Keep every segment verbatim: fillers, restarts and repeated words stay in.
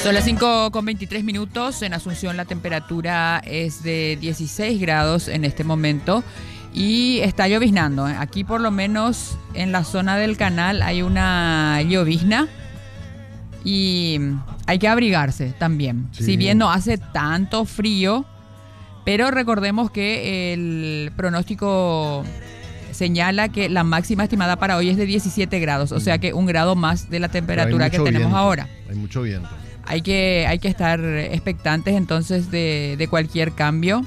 Son las cinco con veintitrés minutos. En Asunción la temperatura es de dieciséis grados en este momento y está lloviznando. Aquí por lo menos en la zona del canal hay una llovizna y hay que abrigarse también. Sí. Si bien no hace tanto frío, pero recordemos que el pronóstico señala que la máxima estimada para hoy es de diecisiete grados, o sea que un grado más de la temperatura que tenemos viento, ahora. Hay mucho viento. Hay que, hay que estar expectantes entonces de, de cualquier cambio.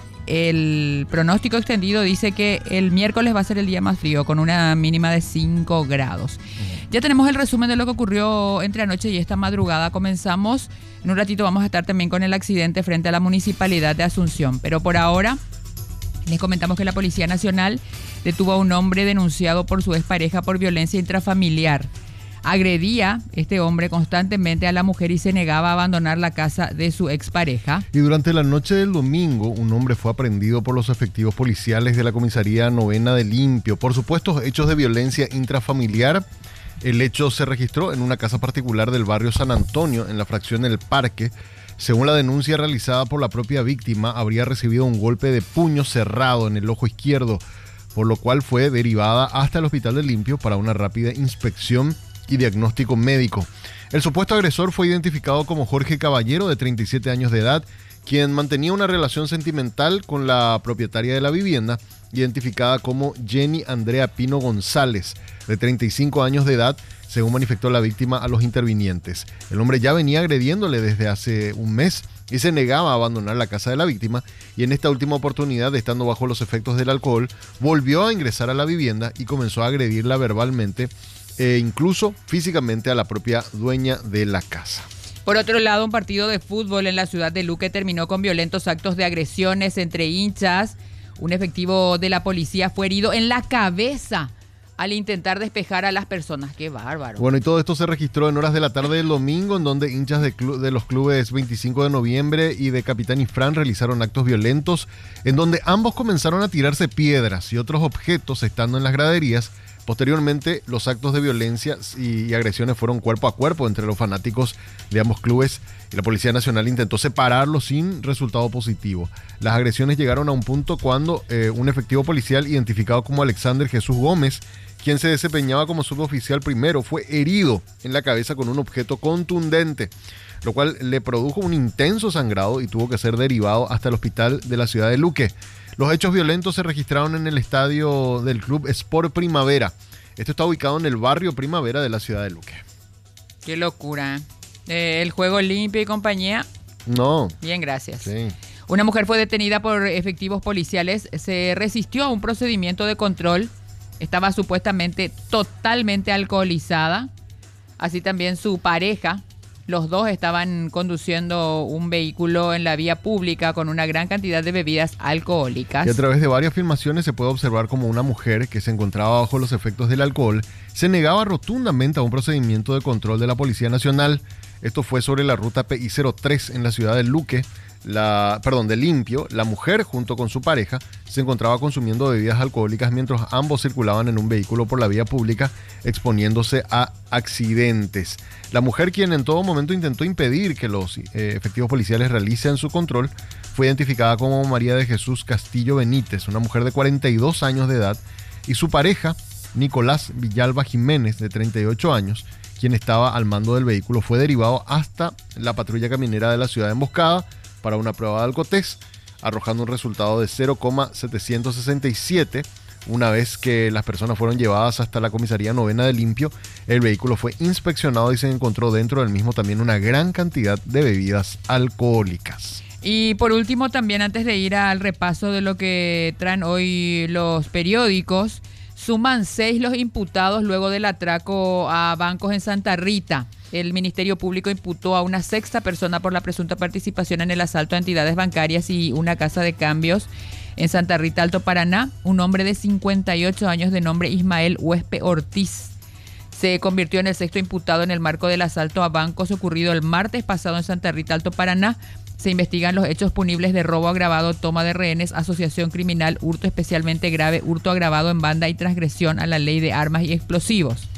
El pronóstico extendido dice que el miércoles va a ser el día más frío, con una mínima de cinco grados. Uh-huh. Ya tenemos el resumen de lo que ocurrió entre anoche y esta madrugada. Comenzamos. En un ratito vamos a estar también con el accidente frente a la Municipalidad de Asunción. Pero por ahora les comentamos que la Policía Nacional detuvo a un hombre denunciado por su expareja por violencia intrafamiliar. Agredía este hombre constantemente a la mujer y se negaba a abandonar la casa de su expareja. Y durante la noche del domingo, un hombre fue aprehendido por los efectivos policiales de la comisaría novena de Limpio por supuestos hechos de violencia intrafamiliar. El hecho se registró en una casa particular del barrio San Antonio, en la fracción El Parque. Según la denuncia realizada por la propia víctima, habría recibido un golpe de puño cerrado en el ojo izquierdo, por lo cual fue derivada hasta el hospital de Limpio para una rápida inspección y diagnóstico médico. El supuesto agresor fue identificado como Jorge Caballero, de treinta y siete años de edad, quien mantenía una relación sentimental con la propietaria de la vivienda, identificada como Jenny Andrea Pino González, de treinta y cinco años de edad, según manifestó la víctima a los intervinientes. El hombre ya venía agrediéndole desde hace un mes y se negaba a abandonar la casa de la víctima, y en esta última oportunidad, estando bajo los efectos del alcohol, volvió a ingresar a la vivienda y comenzó a agredirla verbalmente e incluso físicamente a la propia dueña de la casa. Por otro lado, un partido de fútbol en la ciudad de Luque terminó con violentos actos de agresiones entre hinchas. Un efectivo de la policía fue herido en la cabeza al intentar despejar a las personas. ¡Qué bárbaro! Bueno, y todo esto se registró en horas de la tarde del domingo, en donde hinchas de, clu- de los clubes veinticinco de noviembre y de Capitán Ifrán realizaron actos violentos, en donde ambos comenzaron a tirarse piedras y otros objetos estando en las graderías. Posteriormente, los actos de violencia y agresiones fueron cuerpo a cuerpo entre los fanáticos de ambos clubes y la Policía Nacional intentó separarlos sin resultado positivo. Las agresiones llegaron a un punto cuando eh, un efectivo policial identificado como Alexander Jesús Gómez, quien se desempeñaba como suboficial primero, fue herido en la cabeza con un objeto contundente, lo cual le produjo un intenso sangrado y tuvo que ser derivado hasta el hospital de la ciudad de Luque. Los hechos violentos se registraron en el estadio del Club Sport Primavera. Esto está ubicado en el barrio Primavera de la ciudad de Luque. Qué locura. Eh, el juego limpio y compañía. No. Bien, gracias. Sí. Una mujer fue detenida por efectivos policiales. Se resistió a un procedimiento de control. Estaba supuestamente totalmente alcoholizada. Así también su pareja. Los dos estaban conduciendo un vehículo en la vía pública con una gran cantidad de bebidas alcohólicas. Y a través de varias filmaciones se puede observar como una mujer que se encontraba bajo los efectos del alcohol se negaba rotundamente a un procedimiento de control de la Policía Nacional. Esto fue sobre la ruta P I cero tres en la ciudad de Luque. La, perdón, de Limpio. La mujer, junto con su pareja, se encontraba consumiendo bebidas alcohólicas mientras ambos circulaban en un vehículo por la vía pública, exponiéndose a accidentes. La mujer, quien en todo momento intentó impedir que los eh, efectivos policiales realicen su control, fue identificada como María de Jesús Castillo Benítez, una mujer de cuarenta y dos años de edad, y su pareja, Nicolás Villalba Jiménez, de treinta y ocho años, quien estaba al mando del vehículo, fue derivado hasta la patrulla caminera de la ciudad de Emboscada para una prueba de alcotés, arrojando un resultado de cero coma setecientos sesenta y siete. Una vez que las personas fueron llevadas hasta la comisaría novena de Limpio, el vehículo fue inspeccionado y se encontró dentro del mismo también una gran cantidad de bebidas alcohólicas. Y por último, también antes de ir al repaso de lo que traen hoy los periódicos, suman seis los imputados luego del atraco a bancos en Santa Rita. El Ministerio Público imputó a una sexta persona por la presunta participación en el asalto a entidades bancarias y una casa de cambios en Santa Rita, Alto Paraná. Un hombre de cincuenta y ocho años de nombre Ismael Huespe Ortiz se convirtió en el sexto imputado en el marco del asalto a bancos ocurrido el martes pasado en Santa Rita, Alto Paraná. Se investigan los hechos punibles de robo agravado, toma de rehenes, asociación criminal, hurto especialmente grave, hurto agravado en banda y transgresión a la ley de armas y explosivos.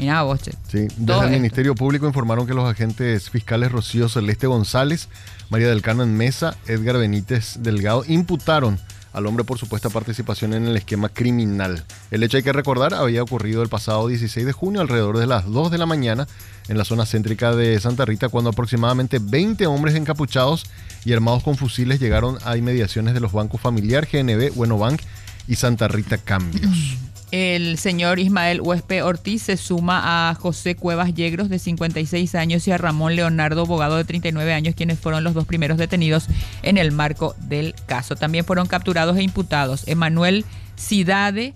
Mirá vos, che. Sí, desde Todo el esto. Ministerio Público informaron que los agentes fiscales Rocío Celeste González, María del Carmen Mesa, Edgar Benítez Delgado imputaron al hombre por supuesta participación en el esquema criminal. El hecho, hay que recordar, había ocurrido el pasado dieciséis de junio alrededor de las dos de la mañana en la zona céntrica de Santa Rita, cuando aproximadamente veinte hombres encapuchados y armados con fusiles llegaron a inmediaciones de los bancos Familiar, G N B, Bueno Bank y Santa Rita Cambios. El señor Ismael Huespe Ortiz se suma a José Cuevas Yegros, de cincuenta y seis años, y a Ramón Leonardo Bogado, de treinta y nueve años, quienes fueron los dos primeros detenidos en el marco del caso. También fueron capturados e imputados Emanuel Cidade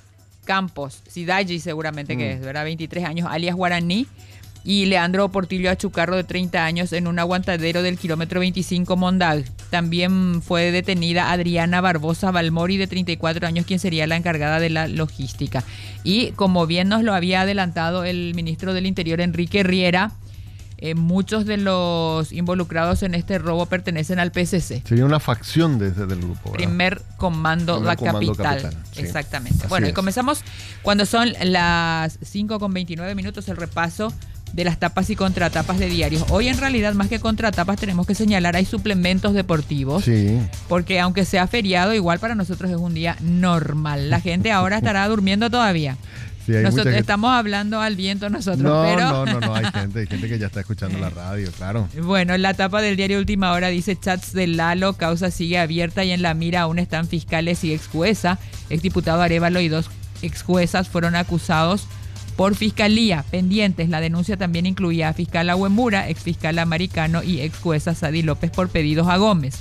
Campos, Cidalli seguramente mm. que es, ¿verdad? veintitrés años, alias Guaraní, y Leandro Portillo Achucarro, de treinta años, en un aguantadero del kilómetro veinticinco Mondag. También fue detenida Adriana Barbosa Balmori, de treinta y cuatro años, quien sería la encargada de la logística. Y como bien nos lo había adelantado el ministro del Interior, Enrique Riera, eh, muchos de los involucrados en este robo pertenecen al P S C. Sería una facción desde el grupo, ¿verdad? Primer Comando, Primer la comando Capital. capital sí. Exactamente. Así Bueno, es. y comenzamos cuando son las cinco con veintinueve minutos, el repaso de las tapas y contratapas de diarios. Hoy, en realidad, más que contratapas, tenemos que señalar, hay suplementos deportivos. Sí. Porque aunque sea feriado, igual para nosotros es un día normal. La gente ahora estará durmiendo todavía. Sí, hay nosotros mucha estamos hablando al viento nosotros, no, pero... no, no, no, hay gente, hay gente que ya está escuchando la radio, claro. Bueno, la tapa del diario Última Hora dice: chats de Lalo, causa sigue abierta y en la mira aún están fiscales y ex jueza. Exdiputado Arévalo y dos ex juezas fueron acusados por fiscalía, pendientes. La denuncia también incluía a fiscal Agüemura, ex fiscal Americano y ex jueza Sadi López por pedidos a Gómez.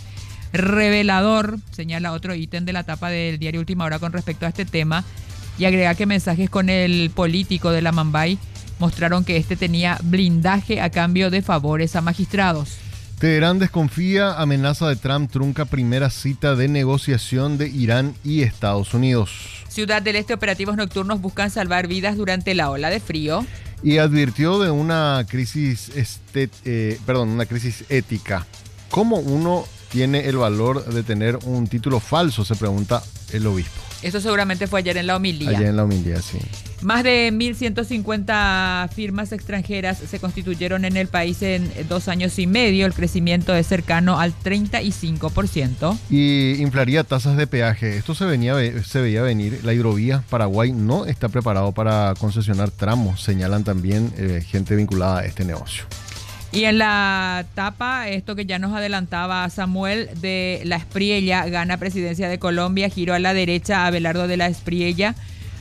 Revelador, señala otro ítem de la tapa del diario Última Hora con respecto a este tema, y agrega que mensajes con el político de la Mambay mostraron que este tenía blindaje a cambio de favores a magistrados. Teherán desconfía, amenaza de Trump trunca primera cita de negociación de Irán y Estados Unidos. Ciudad del Este, operativos nocturnos buscan salvar vidas durante la ola de frío. Y advirtió de una crisis, este, eh, perdón, una crisis ética. ¿Cómo uno tiene el valor de tener un título falso?, se pregunta el obispo. Eso seguramente fue ayer en la homilía. Ayer en la homilía, sí. Más de mil ciento cincuenta firmas extranjeras se constituyeron en el país en dos años y medio. El crecimiento es cercano al treinta y cinco por ciento. Y inflaría tasas de peaje. Esto se, venía, se veía venir. La hidrovía Paraguay no está preparado para concesionar tramos, señalan también eh, gente vinculada a este negocio. Y en la tapa, esto que ya nos adelantaba Samuel, de La Espriella, gana presidencia de Colombia, giro a la derecha, Abelardo de La Espriella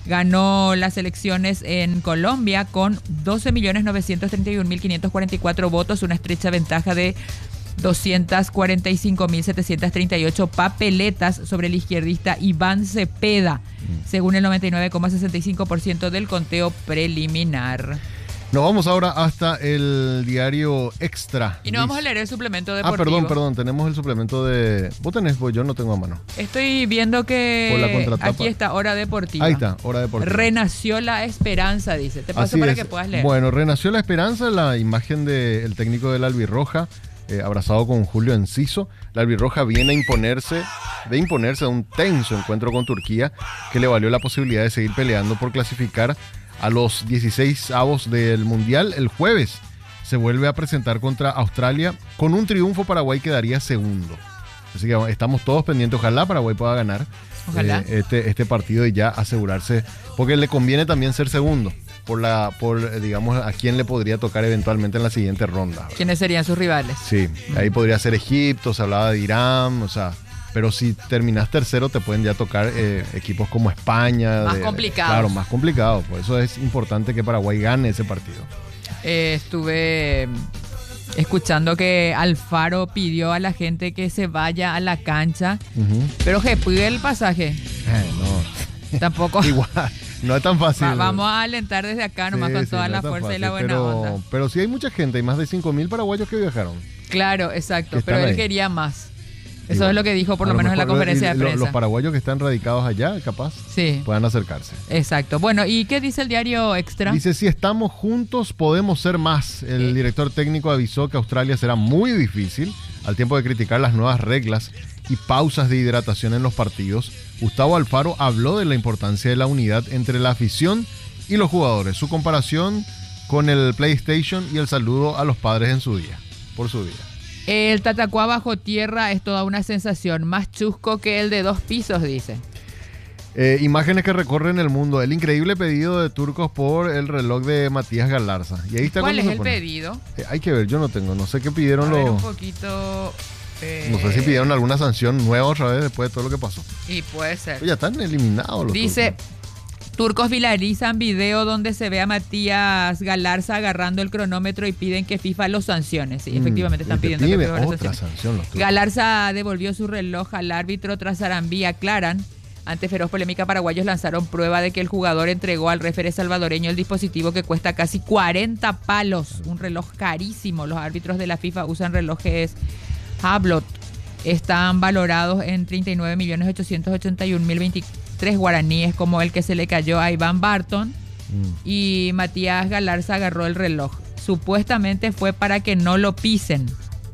ganó las elecciones en Colombia con doce millones novecientos treinta y un mil quinientos cuarenta y cuatro votos, una estrecha ventaja de doscientas cuarenta y cinco mil setecientas treinta y ocho papeletas sobre el izquierdista Iván Cepeda, según el noventa y nueve coma sesenta y cinco por ciento del conteo preliminar. Nos vamos ahora hasta el diario Extra. Y no vamos a leer el suplemento deportivo. Ah, perdón, perdón, tenemos el suplemento de... Vos tenés, pues yo no tengo a mano. Estoy viendo que aquí está Hora Deportiva. Ahí está, Hora Deportiva. Renació la esperanza, dice. Te paso Así para es. que puedas leer. Bueno, renació la esperanza, la imagen del técnico del Albirroja, eh, abrazado con Julio Enciso. La Albirroja viene a imponerse, de imponerse a un tenso encuentro con Turquía, que le valió la posibilidad de seguir peleando por clasificar a los dieciséis avos del Mundial. El jueves se vuelve a presentar contra Australia. Con un triunfo, Paraguay quedaría segundo. Así que estamos todos pendientes. Ojalá Paraguay pueda ganar Ojalá. eh, este, este partido y ya asegurarse, porque le conviene también ser segundo por la por digamos a quién le podría tocar eventualmente en la siguiente ronda. ¿Quiénes serían sus rivales? Sí, ahí podría ser Egipto, se hablaba de Irán, o sea, pero si terminas tercero te pueden ya tocar eh, equipos como España. Más de, complicados. Claro, más complicados. Por eso es importante que Paraguay gane ese partido. Eh, estuve escuchando que Alfaro pidió a la gente que se vaya a la cancha, Uh-huh. pero que pide el pasaje. Eh, no. Tampoco. Igual, no es tan fácil. Va- vamos a alentar desde acá nomás Sí, con sí, toda no la es tan fuerza y fácil, la buena pero, onda. Pero sí hay mucha gente, hay más de cinco mil paraguayos que viajaron. Claro, exacto. Que Pero están él ahí. quería más. Eso Igual. es lo que dijo por A lo menos en la mejor, conferencia y de lo- prensa. Los paraguayos que están radicados allá, capaz, Sí, puedan acercarse. exacto. Bueno, ¿y qué dice el diario Extra? Dice, si estamos juntos podemos ser más. El Sí. director técnico avisó que Australia será muy difícil al tiempo de criticar las nuevas reglas y pausas de hidratación en los partidos. Gustavo Alfaro habló de la importancia de la unidad entre la afición y los jugadores. Su comparación con el PlayStation y el saludo a los padres en su día, por su día. El Tatacuá bajo tierra es toda una sensación, más chusco que el de dos pisos, dice. Eh, imágenes que recorren el mundo. El increíble pedido de turcos por el reloj de Matías Galarza. Y ahí está. ¿Cuál es el pone. pedido? Eh, hay que ver, yo no tengo. No sé qué pidieron A ver, los. un poquito. Eh... No sé si pidieron alguna sanción nueva otra vez después de todo lo que pasó. Y puede ser. Pues ya están eliminados los Dice. turcos. Turcos viralizan video donde se ve a Matías Galarza agarrando el cronómetro y piden que FIFA los sancione. Sí, efectivamente están Mm, pidiendo pide que FIFA los otra sancione. sanción los turcos. Galarza devolvió su reloj al árbitro tras Sarambí, aclaran. Ante feroz polémica, paraguayos lanzaron prueba de que el jugador entregó al referee salvadoreño el dispositivo que cuesta casi cuarenta palos. Un reloj carísimo. Los árbitros de la FIFA usan relojes Hublot. Están valorados en treinta y nueve millones ochocientos ochenta y un mil veintitrés guaraníes, como el que se le cayó a Iván Barton. Mm. Y Matías Galarza agarró el reloj. Supuestamente fue para que no lo pisen.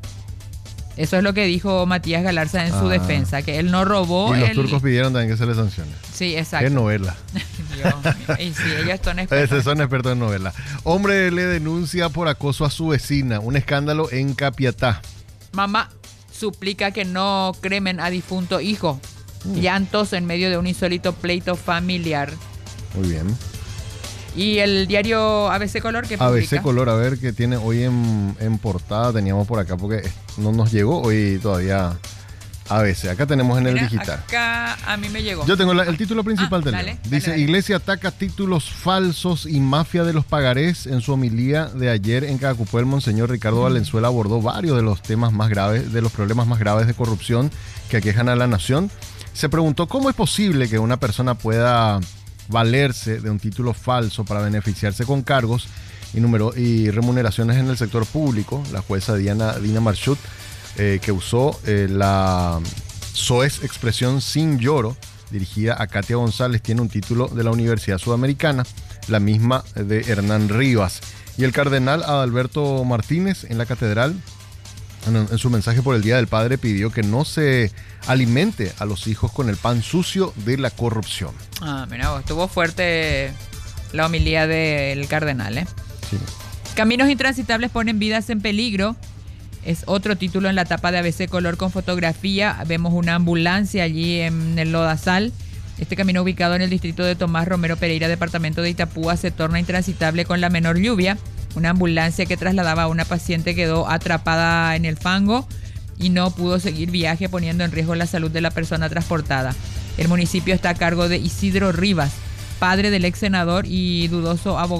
Eso es lo que dijo Matías Galarza en ah. su defensa, que él no robó. Y los el... turcos pidieron también que se le sancione. Sí, exacto. Qué novela. Dios mío. Y sí, ellos son expertos. Son expertos en novela. Hombre le denuncia por acoso a su vecina. Un escándalo en Capiatá. Mamá suplica que no cremen a difunto hijo. Mm. Llantos en medio de un insólito pleito familiar. Muy bien. Y el diario A B C Color, que publica. A B C Color, a ver qué tiene hoy en, en portada. Teníamos por acá porque no nos llegó hoy todavía A B C. Acá tenemos en Mira, el digital. Acá a mí me llegó. Yo tengo la, el título principal ah, del dale, Dice, dale, dale. Iglesia ataca títulos falsos y mafia de los pagarés. En su homilía de ayer en Cacupó, el monseñor Ricardo mm. Valenzuela abordó varios de los temas más graves, de los problemas más graves de corrupción que aquejan a la nación. Se preguntó cómo es posible que una persona pueda valerse de un título falso para beneficiarse con cargos y, número, y remuneraciones en el sector público. La jueza Diana, Dina Marchut, eh, que usó eh, la soez expresión sin lloro, dirigida a Katia González, tiene un título de la Universidad Sudamericana, la misma de Hernán Rivas. Y el cardenal Adalberto Martínez en la catedral, en, en su mensaje por el Día del Padre, pidió que no se alimente a los hijos con el pan sucio de la corrupción. Ah, mira vos, estuvo fuerte la homilía del cardenal, ¿eh? Sí. Caminos intransitables ponen vidas en peligro. Es otro título en la tapa de A B C Color con fotografía. Vemos una ambulancia allí en el Lodazal. Este camino, ubicado en el distrito de Tomás Romero Pereira, departamento de Itapúa, se torna intransitable con la menor lluvia. Una ambulancia que trasladaba a una paciente quedó atrapada en el fango y no pudo seguir viaje, poniendo en riesgo la salud de la persona transportada. El municipio está a cargo de Isidro Rivas, padre del ex senador y dudoso abogado